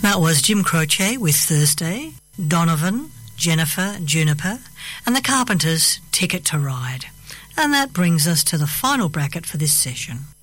That was Jim Croce with Thursday, Donovan, Jennifer, Juniper, and the Carpenters' Ticket to Ride. And that brings us to the final bracket for this session.